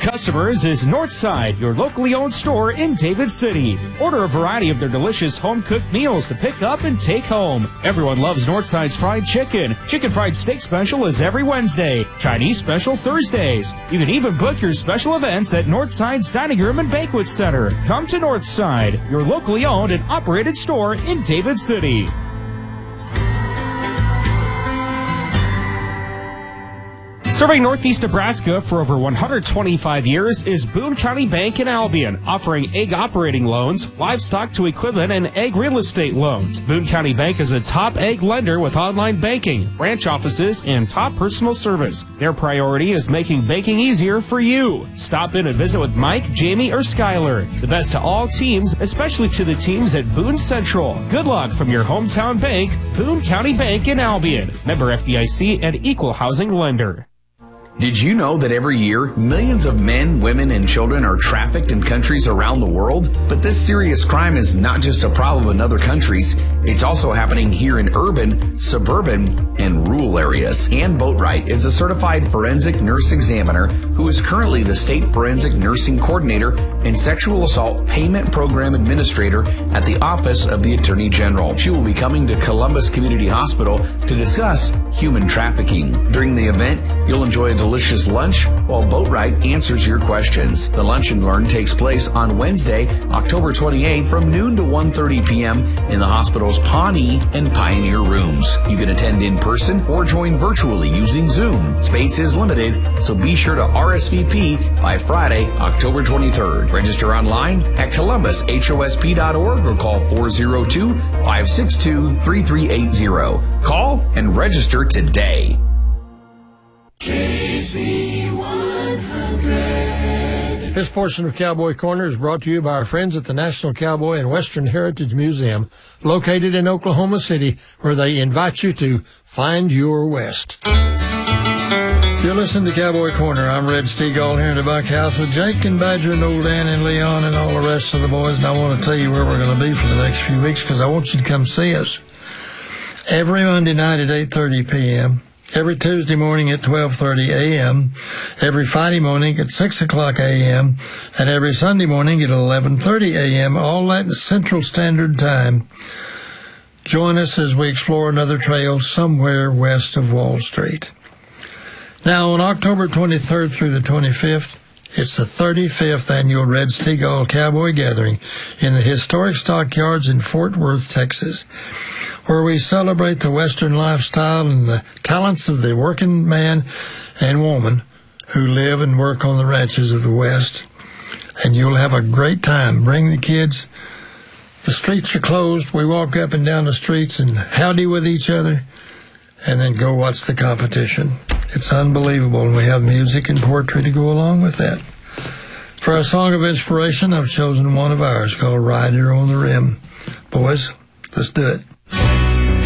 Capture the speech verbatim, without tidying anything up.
customers is Northside, your locally owned store in David City. Order a variety of their delicious home-cooked meals to pick up and take home. Everyone loves Northside's fried chicken. Chicken fried steak special is every Wednesday. Chinese special Thursdays. You can even book your special events at Northside's Dining Room and Banquet Center. Come to Northside, your locally owned and operated store in David City. Serving Northeast Nebraska for over one hundred twenty-five years is Boone County Bank in Albion, offering egg operating loans, livestock to equipment, and egg real estate loans. Boone County Bank is a top egg lender with online banking, branch offices, and top personal service. Their priority is making banking easier for you. Stop in and visit with Mike, Jamie, or Skylar. The best to all teams, especially to the teams at Boone Central. Good luck from your hometown bank, Boone County Bank in Albion. Member F D I C and equal housing lender. Did you know that every year, millions of men, women, and children are trafficked in countries around the world? But this serious crime is not just a problem in other countries. It's also happening here in urban, suburban, and rural areas. Ann Boatwright is a certified forensic nurse examiner who is currently the state forensic nursing coordinator and sexual assault payment program administrator at the Office of the Attorney General. She will be coming to Columbus Community Hospital to discuss human trafficking. During the event, you'll enjoy a delicious lunch while Boatwright answers your questions. The Lunch and Learn takes place on Wednesday, October twenty-eighth from noon to one thirty p.m. in the hospital's Pawnee and Pioneer rooms. You can attend in person or join virtually using Zoom. Space is limited, so be sure to R S V P by Friday, October twenty-third. Register online at columbus H O S P dot org or call four oh two, five six two, three three eight zero. Call and register today. K Z one hundred. This portion of Cowboy Corner is brought to you by our friends at the National Cowboy and Western Heritage Museum, located in Oklahoma City, where they invite you to find your West. You're listening to Cowboy Corner. I'm Red Stegall here in the bunkhouse with Jake and Badger and Old Dan and Leon and all the rest of the boys, and I want to tell you where we're going to be for the next few weeks because I want you to come see us. Every Monday night at eight thirty p.m., every Tuesday morning at twelve thirty a.m., every Friday morning at six o'clock a.m., and every Sunday morning at eleven thirty a.m., all that in Central Standard Time. Join us as we explore another trail somewhere west of Wall Street. Now, on October twenty-third through the twenty-fifth, it's the thirty-fifth annual Red Stegall Cowboy Gathering in the historic stockyards in Fort Worth, Texas, where we celebrate the Western lifestyle and the talents of the working man and woman who live and work on the ranches of the West. And you'll have a great time. Bring the kids. The streets are closed. We walk up and down the streets and howdy with each other and then go watch the competition. It's unbelievable, and we have music and poetry to go along with that. For a song of inspiration, I've chosen one of ours called Rider on the Rim. Boys, let's do it.